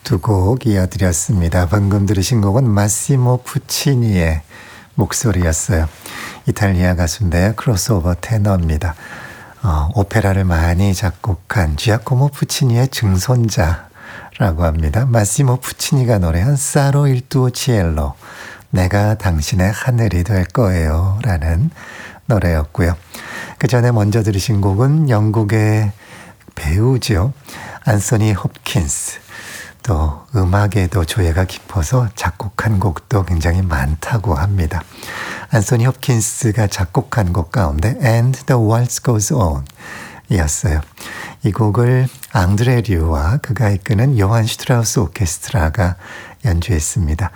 두 곡 이어드렸습니다. 방금 들으신 곡은 마시모 푸치니의 목소리였어요. 이탈리아 가수인데요. 크로스오버 테너입니다. 오페라를 많이 작곡한 지아코모 푸치니의 증손자라고 합니다. 마시모 푸치니가 노래한 사로 일 두오 치엘로, 내가 당신의 하늘이 될 거예요 라는 노래였고요. 그 전에 먼저 들으신 곡은 영국의 배우죠. 안소니 홉킨스. 또 음악에도 조예가 깊어서 작곡한 곡도 굉장히 많다고 합니다. 안소니 홉킨스가 작곡한 곡 가운데 And the Waltz Goes On 이었어요. 이 곡을 앙드레 류와 그가 이끄는 요한 슈트라우스 오케스트라가 연주했습니다.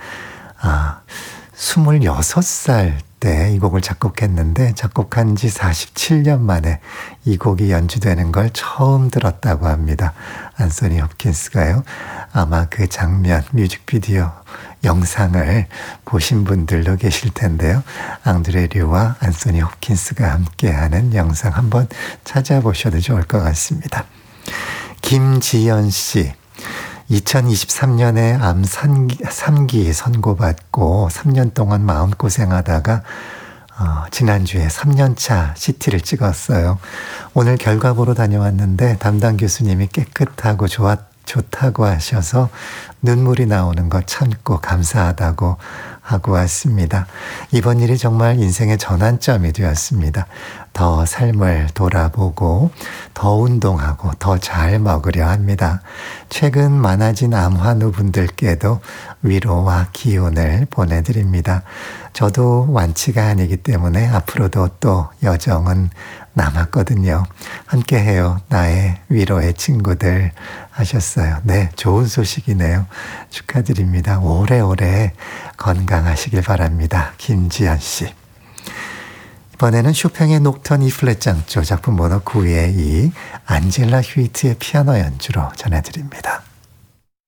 26살 때 이 곡을 작곡했는데 작곡한 지 47년 만에 이 곡이 연주되는 걸 처음 들었다고 합니다. 안소니 홉킨스가요. 아마 그 장면, 뮤직비디오 영상을 보신 분들도 계실 텐데요. 앙드레 류와 안소니 홉킨스가 함께하는 영상 한번 찾아보셔도 좋을 것 같습니다. 김지연 씨. 2023년에 암 3기 선고받고 3년 동안 마음고생하다가 지난주에 3년차 CT를 찍었어요. 오늘 결과 보러 다녀왔는데 담당 교수님이 깨끗하고 좋다고 하셔서 눈물이 나오는 거 참고 감사하다고 하고 왔습니다. 이번 일이 정말 인생의 전환점이 되었습니다. 더 삶을 돌아보고 더 운동하고 더 잘 먹으려 합니다. 최근 많아진 암 환우분들께도 위로와 기운을 보내드립니다. 저도 완치가 아니기 때문에 앞으로도 또 여정은 남았거든요. 함께해요. 나의 위로의 친구들 하셨어요. 네, 좋은 소식이네요. 축하드립니다. 오래오래 건강하시길 바랍니다. 김지연 씨. 이번에는 쇼팽의 녹턴 E플랫 장조 작품 번호 9의 2 안젤라 휴이트의 피아노 연주로 전해드립니다.